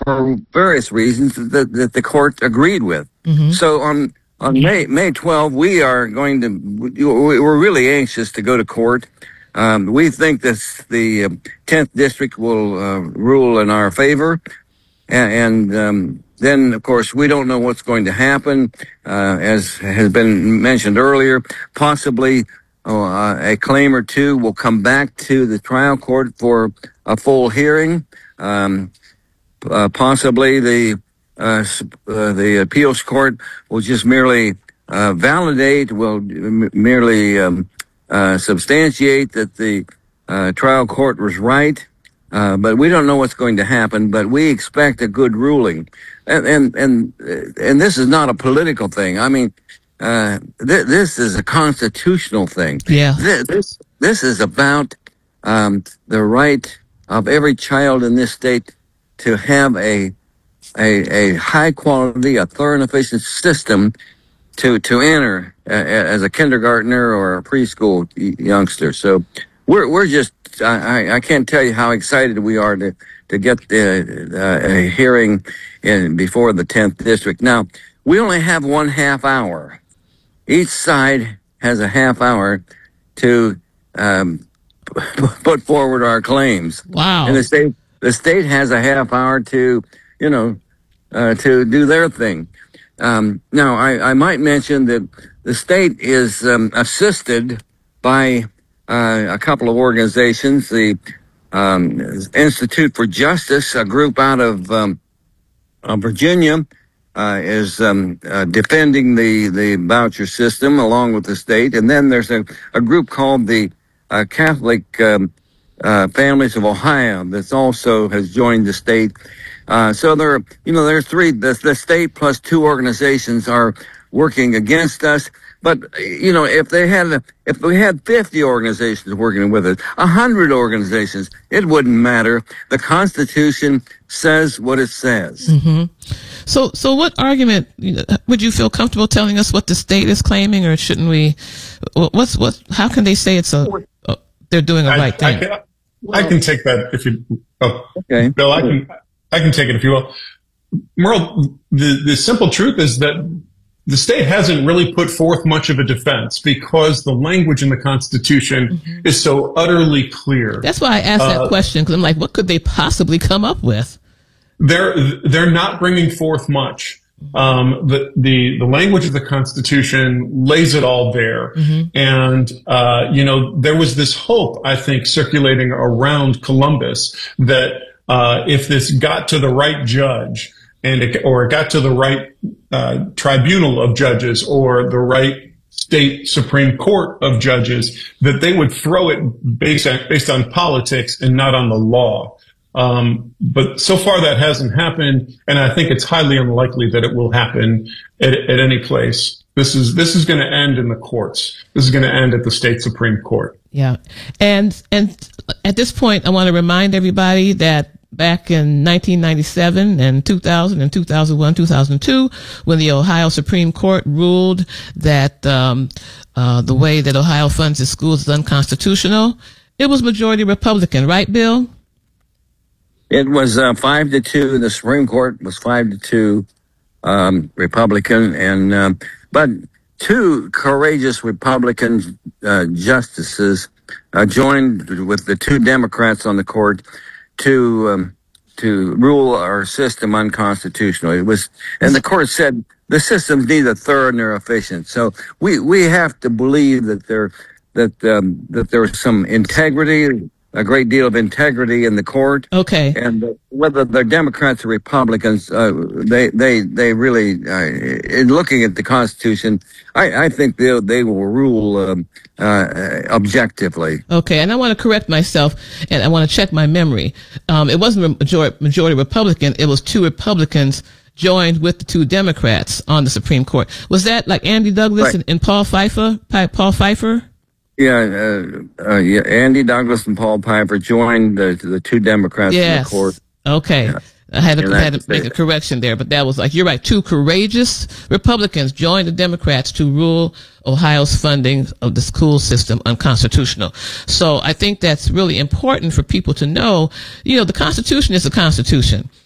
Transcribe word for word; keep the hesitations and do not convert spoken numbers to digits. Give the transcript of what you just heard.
for various reasons that, that the court agreed with. Mm-hmm. So on on May May twelfth, we are going to. We're really anxious to go to court. Um, we think this the tenth district will uh, rule in our favor, and, and um, then of course we don't know what's going to happen. Uh, as has been mentioned earlier, possibly uh, a claim or two will come back to the trial court for a full hearing. Um, uh, possibly the uh, uh, the appeals court will just merely uh, validate, will m- merely um, uh, substantiate that the uh, trial court was right. Uh, but we don't know what's going to happen. But we expect a good ruling, and and and, and this is not a political thing. I mean, uh, th- this is a constitutional thing. Yeah. This this, this is about um, the right of every child in this state to have a a, a high quality, a thorough and efficient system to to enter uh, as a kindergartner or a preschool youngster. So we're we're just I, I can't tell you how excited we are to to get the uh, a hearing in before the tenth district. Now we only have one half hour. Each side has a half hour to um, put forward our claims. Wow! And the state the state has a half hour to you know uh, to do their thing. Um, now, I, I might mention that the state is um, assisted by uh, a couple of organizations, the um, Institute for Justice, a group out of um, uh, Virginia, uh, is um, uh, defending the, the voucher system along with the state. And then there's a, a group called the uh, Catholic um, uh, Families of Ohio that's also has joined the state. Uh, so there, are, you know, there's three, the, the state plus two organizations are working against us. But, you know, if they had, a, if we had fifty organizations working with us, a hundred organizations, it wouldn't matter. The Constitution says what it says. Mm-hmm. So, so what argument would you feel comfortable telling us what the state is claiming, or shouldn't we? What's what? How can they say it's a, a they're doing the right thing? I can, I can take that if you. Oh, okay, Bill, I can. I can take it if you will. Merle, the, the simple truth is that the state hasn't really put forth much of a defense because the language in the Constitution mm-hmm. is so utterly clear. That's why I asked that uh, question, because I'm like, what could they possibly come up with? They're they're not bringing forth much. Um, the, the, the language of the Constitution lays it all bare. Mm-hmm. And, uh, you know, there was this hope, I think, circulating around Columbus that Uh, if this got to the right judge and it, or it got to the right uh, tribunal of judges or the right state Supreme Court of judges, that they would throw it based on, based on politics and not on the law. Um, but so far that hasn't happened, and I think it's highly unlikely that it will happen at, at any place. This is this is going to end in the courts. This is going to end at the state Supreme Court. Yeah, and and at this point, I want to remind everybody that back in nineteen ninety-seven and two thousand and two thousand one, two thousand two, when the Ohio Supreme Court ruled that um, uh, the way that Ohio funds its schools is unconstitutional, it was majority Republican, right, Bill? It was uh, five to two. The Supreme Court was five to two um, Republican, and uh, but two courageous Republican uh, justices uh, joined with the two Democrats on the court to um, to rule our system unconstitutional. It was, and the court said the system's neither thorough nor efficient. So we we have to believe that there that um, that there was some integrity, a great deal of integrity in the court. Okay. And uh, whether they're Democrats or Republicans, uh, they, they, they really, uh, in looking at the Constitution, I, I think they they will rule um, uh, objectively. Okay. And I want to correct myself, and I want to check my memory. Um, it wasn't a majority, majority Republican. It was two Republicans joined with the two Democrats on the Supreme Court. Was that like Andy Douglas right. and, and Paul Pfeiffer? Paul Pfeiffer? Yeah, uh, uh, yeah. Andy Douglas and Paul Pfeiffer joined the, the two Democrats yes. in the court. Okay. Yeah. I had to, had to make a correction there, but that was like, you're right. Two courageous Republicans joined the Democrats to rule Ohio's funding of the school system unconstitutional. So I think that's really important for people to know. You know, the Constitution is the Constitution.